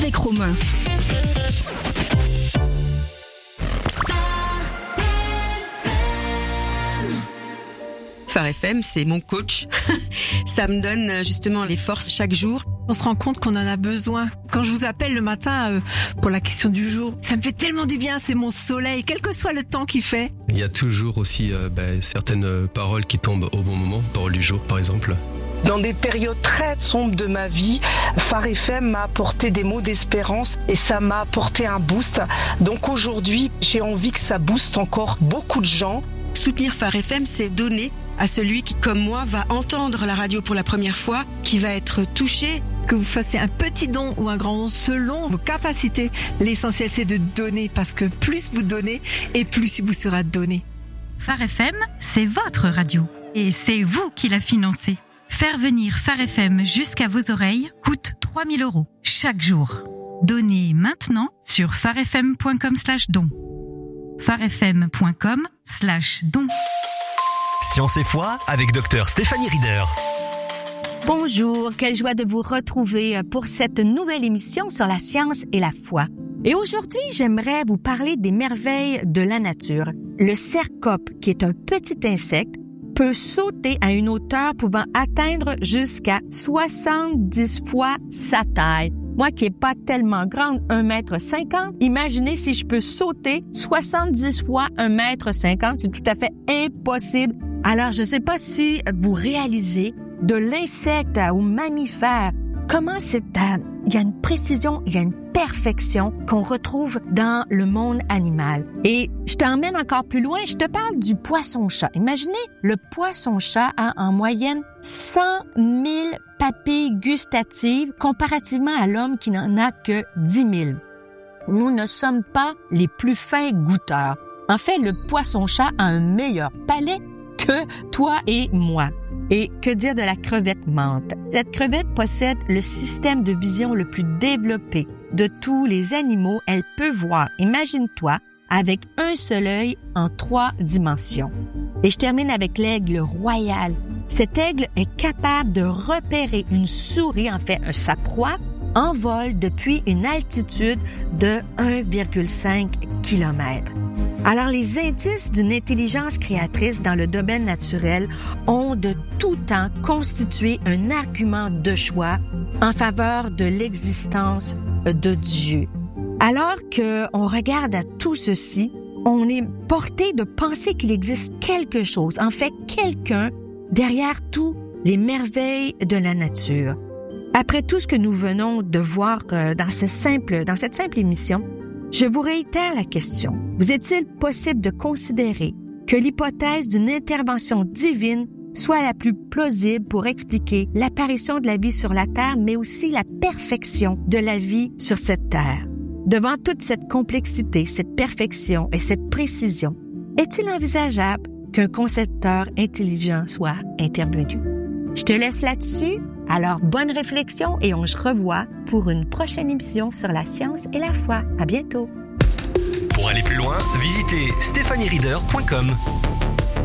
avec Romain. Phare FM, c'est mon coach. Ça me donne justement les forces chaque jour. On se rend compte qu'on en a besoin. Quand je vous appelle le matin pour la question du jour, ça me fait tellement du bien, c'est mon soleil, quel que soit le temps qu'il fait. Il y a toujours aussi certaines paroles qui tombent au bon moment, paroles du jour par exemple. Dans des périodes très sombres de ma vie, Phare FM m'a apporté des mots d'espérance et ça m'a apporté un boost. Donc aujourd'hui, j'ai envie que ça booste encore beaucoup de gens. Soutenir Phare FM, c'est donner à celui qui, comme moi, va entendre la radio pour la première fois, qui va être touché. Que vous fassiez un petit don ou un grand don selon vos capacités, l'essentiel c'est de donner parce que plus vous donnez et plus il vous sera donné. Phare FM, c'est votre radio et c'est vous qui la financez. Faire venir Phare FM jusqu'à vos oreilles coûte 3 000 € chaque jour. Donnez maintenant sur pharefm.com/don. pharefm.com/don. Science et foi avec Dr Stéphanie Rieder. Bonjour, quelle joie de vous retrouver pour cette nouvelle émission sur la science et la foi. Et aujourd'hui, j'aimerais vous parler des merveilles de la nature. Le cercope, qui est un petit insecte, peut sauter à une hauteur pouvant atteindre jusqu'à 70 fois sa taille. Moi qui est pas tellement grande, 1,50 m, imaginez si je peux sauter 70 fois 1,50 m, c'est tout à fait impossible. Alors, je sais pas si vous réalisez de l'insecte au mammifère, comment il y a une précision, il y a une perfection qu'on retrouve dans le monde animal. Et je t'emmène encore plus loin, je te parle du poisson-chat. Imaginez, le poisson-chat a en moyenne 100 000 papilles gustatives comparativement à l'homme qui n'en a que 10 000. Nous ne sommes pas les plus fins goûteurs. En fait, le poisson-chat a un meilleur palais que toi et moi. Et que dire de la crevette menthe? Cette crevette possède le système de vision le plus développé de tous les animaux. Elle peut voir, imagine-toi, avec un seul œil en 3 dimensions. Et je termine avec l'aigle royal. Cet aigle est capable de repérer une souris, en fait sa proie, en vol depuis une altitude de 1,5 km. Alors, les indices d'une intelligence créatrice dans le domaine naturel ont de tout temps constitué un argument de choix en faveur de l'existence de Dieu. Alors qu'on regarde à tout ceci, on est porté de penser qu'il existe quelque chose, en fait quelqu'un derrière tous les merveilles de la nature. Après tout ce que nous venons de voir dans cette simple émission, je vous réitère la question. Vous est-il possible de considérer que l'hypothèse d'une intervention divine soit la plus plausible pour expliquer l'apparition de la vie sur la Terre, mais aussi la perfection de la vie sur cette Terre? Devant toute cette complexité, cette perfection et cette précision, est-il envisageable qu'un concepteur intelligent soit intervenu? Je te laisse là-dessus. Alors, bonne réflexion et on se revoit pour une prochaine émission sur la science et la foi. À bientôt. Pour aller plus loin, visitez stephanierieder.com.